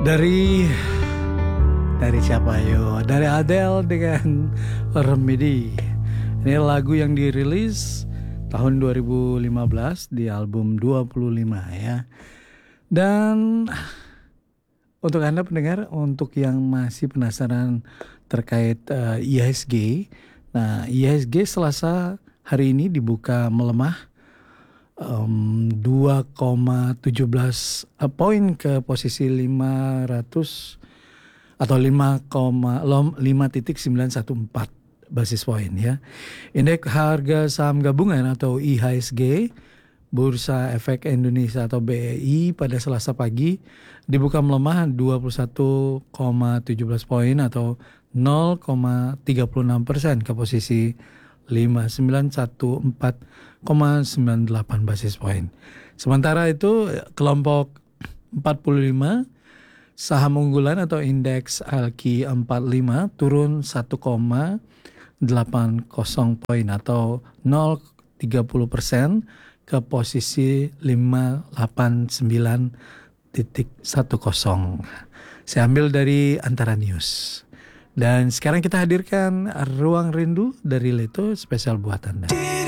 Dari siapa yo? Dari Adele dengan Remedy. Ini lagu yang dirilis tahun 2015 di album 25 ya. Dan untuk Anda pendengar, untuk yang masih penasaran terkait IHSG. Nah, IHSG Selasa hari ini dibuka melemah 2,17 poin ke posisi 500 atau 5,914 basis poin ya. Indeks harga saham gabungan atau IHSG Bursa Efek Indonesia atau BEI pada Selasa pagi dibuka melemah 21,17 poin atau 0,36% ke posisi 5914,98 basis poin. Sementara itu kelompok 45 saham unggulan atau indeks ALKI 45 turun 1,80 poin atau 0,30% ke posisi 589.10. Saya ambil dari Antara News. Dan sekarang kita hadirkan Ruang Rindu dari Leto spesial buat Anda.